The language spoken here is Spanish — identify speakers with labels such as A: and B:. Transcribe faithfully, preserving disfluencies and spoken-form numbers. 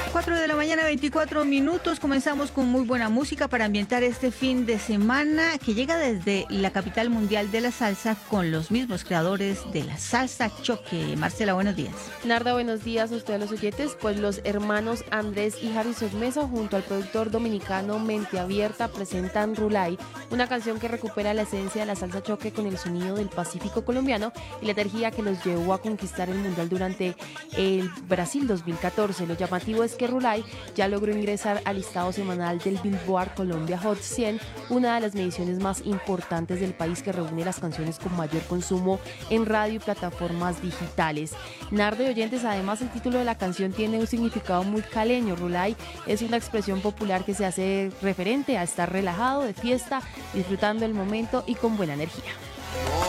A: cuatro de la mañana, veinticuatro minutos. Comenzamos con muy buena música para ambientar este fin de semana que llega desde la capital mundial de la salsa con los mismos creadores de la salsa choque. Marcela, buenos días.
B: Narda, buenos días a ustedes los oyentes. Pues los hermanos Andrés y Harrison Mesa junto al productor dominicano Mente Abierta presentan Rulay, una canción que recupera la esencia de la salsa choque con el sonido del Pacífico colombiano y la energía que los llevó a conquistar el mundial durante el Brasil dos mil catorce. Lo llamativo es que Rulay ya logró ingresar al listado semanal del Billboard Colombia Hot cien, una de las mediciones más importantes del país que reúne las canciones con mayor consumo en radio y plataformas digitales. Nardo y oyentes, además el título de la canción tiene un significado muy caleño. Rulay es una expresión popular que se hace referente a estar relajado, de fiesta, disfrutando el momento y con buena energía.